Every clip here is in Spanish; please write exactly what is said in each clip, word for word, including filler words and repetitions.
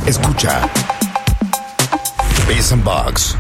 Escucha Biz and Box.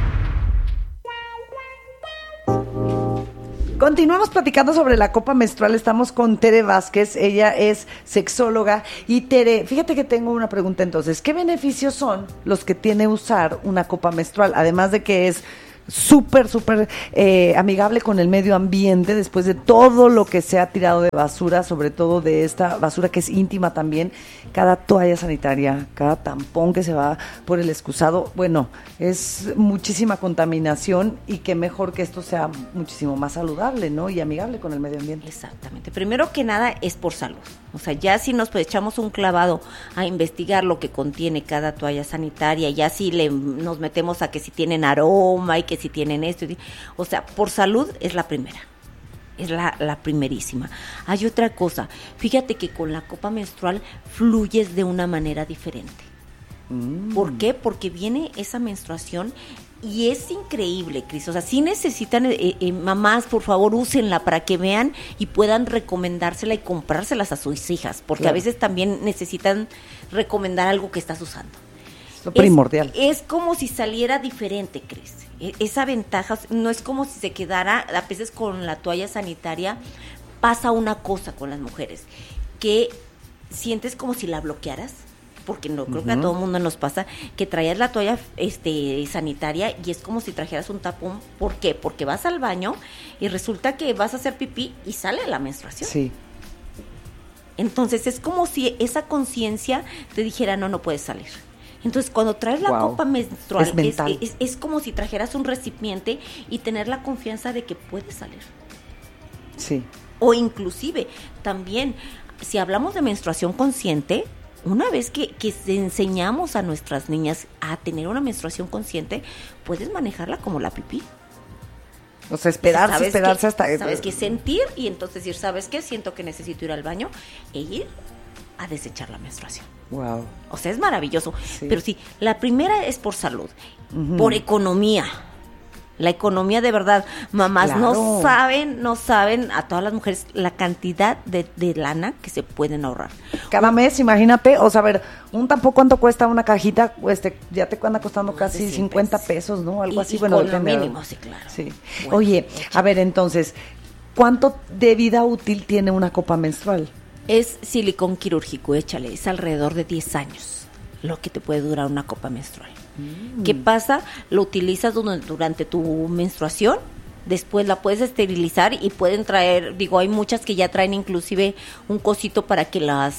Continuamos platicando sobre la copa menstrual. Estamos con Tere Vázquez, ella es sexóloga. Y Tere, fíjate que tengo una pregunta entonces. ¿Qué beneficios son los que tiene usar una copa menstrual? Además de que es súper, súper eh, amigable con el medio ambiente después de todo lo que se ha tirado de basura, sobre todo de esta basura que es íntima también, cada toalla sanitaria, cada tampón que se va por el excusado, bueno, es muchísima contaminación y qué mejor que esto sea muchísimo más saludable, ¿no? Y amigable con el medio ambiente. Exactamente. Primero que nada es por salud. O sea, ya si nos echamos un clavado a investigar lo que contiene cada toalla sanitaria, ya si le, nos metemos a que si tienen aroma y que si tienen esto, o sea, por salud es la primera, es la, la primerísima. Hay otra cosa, fíjate que con la copa menstrual fluyes de una manera diferente. Mm. ¿Por qué? Porque viene esa menstruación y es increíble, Cris. O sea, sí necesitan, eh, eh, mamás, por favor, úsenla para que vean y puedan recomendársela y comprárselas a sus hijas, porque claro, a veces también necesitan recomendar algo que estás usando. Lo primordial. Es, es como si saliera diferente, Cris. Esa ventaja no es como si se quedara, a veces con la toalla sanitaria pasa una cosa con las mujeres, que sientes como si la bloquearas, porque no creo uh-huh. que a todo el mundo nos pasa, que traías la toalla este sanitaria y es como si trajeras un tapón. ¿Por qué? Porque vas al baño y resulta que vas a hacer pipí y sale la menstruación. Sí. Entonces es como si esa conciencia te dijera, no, no puedes salir. Entonces, cuando traes la wow. copa menstrual, es, es, es, es como si trajeras un recipiente y tener la confianza de que puedes salir. Sí. O inclusive, también, si hablamos de menstruación consciente, una vez que, que enseñamos a nuestras niñas a tener una menstruación consciente, puedes manejarla como la pipí. O sea, esperarse, ¿sabes esperarse qué, hasta... Sabes que sentir y entonces decir, ¿sabes qué? Siento que necesito ir al baño e ir a desechar la menstruación. Wow. O sea, es maravilloso. Sí. Pero sí, la primera es por salud, uh-huh. por economía. La economía de verdad, mamás claro. no saben, no saben a todas las mujeres la cantidad de, de lana que se pueden ahorrar. Cada mes, imagínate, o sea, a ver, un tampón, ¿cuánto cuesta una cajita? Este, ya te anda costando casi cincuenta pesos, ¿no? Algo y, así, y bueno, con depende. Lo mínimo, sí, claro. Sí. Bueno, oye, hecho. A ver, entonces, ¿cuánto de vida útil tiene una copa menstrual? Es silicón quirúrgico, échale, es alrededor de diez años lo que te puede durar una copa menstrual. Mm. ¿Qué pasa? Lo utilizas durante tu menstruación, después la puedes esterilizar y pueden traer, digo, hay muchas que ya traen inclusive un cosito para que las,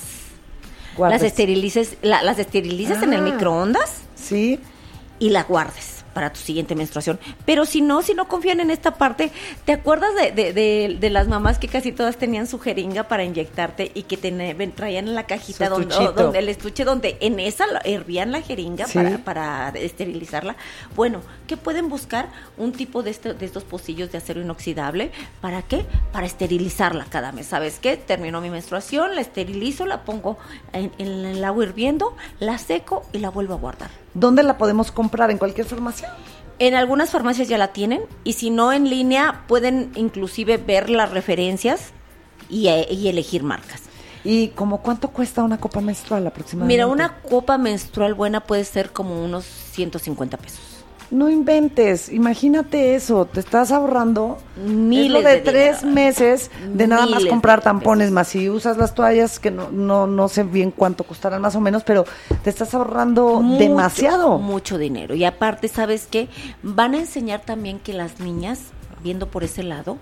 las esterilices, la, las esterilices ah, en el microondas. Sí. Y la guardes para tu siguiente menstruación. Pero si no, si no confían en esta parte, ¿te acuerdas de, de, de, de las mamás que casi todas tenían su jeringa para inyectarte y que te, traían en la cajita donde, donde el estuche, donde en esa hervían la jeringa ¿sí? para, para esterilizarla? Bueno, ¿qué pueden buscar? Un tipo de, este, de estos pocillos de acero inoxidable. ¿Para qué? Para esterilizarla cada mes. ¿Sabes qué? Terminó mi menstruación, la esterilizo, la pongo en, en el agua hirviendo, la seco y la vuelvo a guardar. ¿Dónde la podemos comprar? ¿En cualquier farmacia? En algunas farmacias ya la tienen y si no en línea pueden inclusive ver las referencias y, y elegir marcas. ¿Y como cuánto cuesta una copa menstrual aproximadamente? Mira, una copa menstrual buena puede ser como unos ciento cincuenta pesos. No inventes, imagínate eso, te estás ahorrando miles lo de, de tres dinero. meses de nada miles más comprar de tampones, pesos. Más si usas las toallas, que no, no, no sé bien cuánto costarán más o menos, pero te estás ahorrando mucho, demasiado. Mucho dinero. Y aparte, ¿sabes qué? Van a enseñar también que las niñas, viendo por ese lado,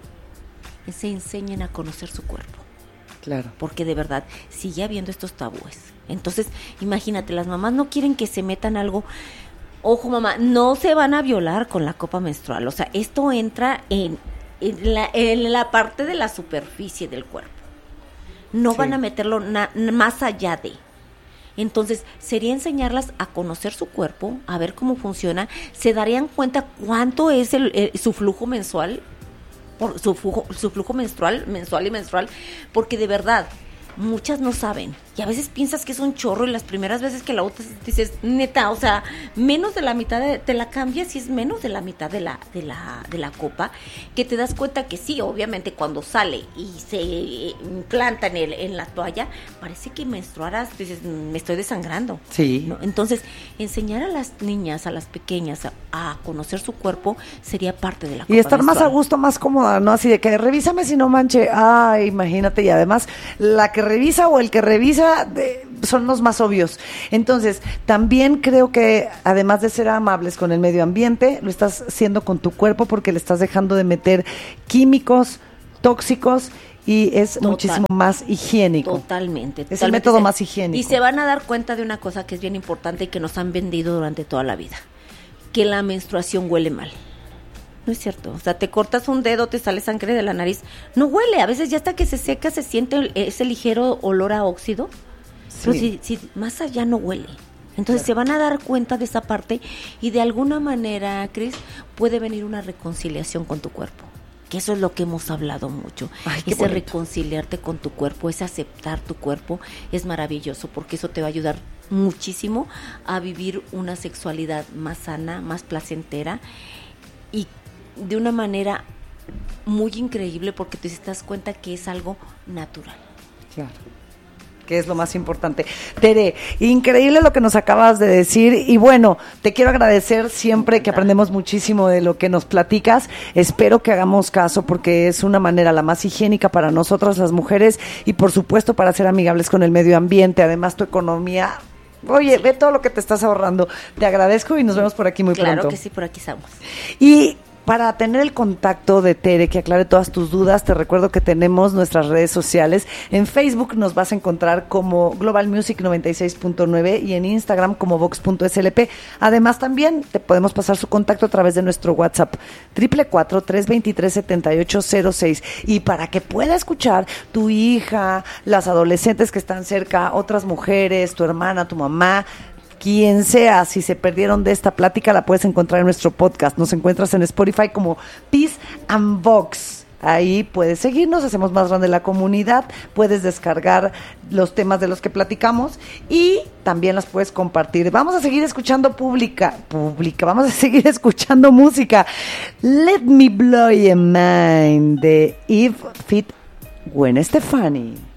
se enseñen a conocer su cuerpo. Claro. Porque de verdad sigue habiendo estos tabúes. Entonces, imagínate, las mamás no quieren que se metan algo. Ojo, mamá, no se van a violar con la copa menstrual. O sea, esto entra en, en, la, en la parte de la superficie del cuerpo. No sí. van a meterlo na, más allá de. Entonces, sería enseñarlas a conocer su cuerpo, a ver cómo funciona. Se darían cuenta cuánto es el, el, su flujo mensual, por su flujo, su flujo menstrual, mensual y menstrual, porque de verdad, muchas no saben. Y a veces piensas que es un chorro y las primeras veces que la usas dices, neta, o sea, menos de la mitad de, te la cambias y es menos de la mitad de la, de la, de la copa, que te das cuenta que sí, obviamente cuando sale y se implanta en, el, en la toalla, parece que menstruaras, dices, me estoy desangrando. Sí. ¿No? Entonces, enseñar a las niñas, a las pequeñas, a, a conocer su cuerpo sería parte de la copa Y estar menstrual. más a gusto, más cómoda, ¿no? Así de que revísame si no manche. Ay, imagínate, y además la que revisa o el que revisa de, son los más obvios. Entonces, también creo que además de ser amables con el medio ambiente, lo estás haciendo con tu cuerpo porque le estás dejando de meter químicos tóxicos y es Total. muchísimo más higiénico. Totalmente. Es totalmente el método se, más higiénico. Y se van a dar cuenta de una cosa que es bien importante y que nos han vendido durante toda la vida, que la menstruación huele mal. No es cierto, o sea, te cortas un dedo, te sale sangre de la nariz, no huele, a veces ya hasta que se seca se siente ese ligero olor a óxido, sí. Pero si, si más allá no huele. Entonces claro. Se van a dar cuenta de esa parte y de alguna manera, Cris, puede venir una reconciliación con tu cuerpo, que eso es lo que hemos hablado mucho. Ay, ese reconciliarte con tu cuerpo, ese aceptar tu cuerpo es maravilloso porque eso te va a ayudar muchísimo a vivir una sexualidad más sana, más placentera y de una manera muy increíble porque te das cuenta que es algo natural. Claro, que es lo más importante. Tere, increíble lo que nos acabas de decir y bueno, te quiero agradecer siempre que aprendemos muchísimo de lo que nos platicas. Espero que hagamos caso porque es una manera la más higiénica para nosotras las mujeres y por supuesto para ser amigables con el medio ambiente. Además tu economía... Oye, ve todo lo que te estás ahorrando. Te agradezco y nos vemos por aquí muy claro pronto. Claro que sí, por aquí estamos. Y para tener el contacto de Tere, que aclare todas tus dudas, te recuerdo que tenemos nuestras redes sociales. En Facebook nos vas a encontrar como Global Music noventa y seis punto nueve y en Instagram como vox punto s l p. Además, también te podemos pasar su contacto a través de nuestro WhatsApp, cuatro cuatro cuatro, tres dos tres, siete ocho cero seis. Y para que pueda escuchar tu hija, las adolescentes que están cerca, otras mujeres, tu hermana, tu mamá, quien sea, si se perdieron de esta plática, la puedes encontrar en nuestro podcast. Nos encuentras en Spotify como Peace and Vox. Ahí puedes seguirnos, hacemos más grande la comunidad, puedes descargar los temas de los que platicamos y también las puedes compartir. Vamos a seguir escuchando pública, pública, vamos a seguir escuchando música. Let Me Blow Your Mind de Eve Fit Gwen Stefani.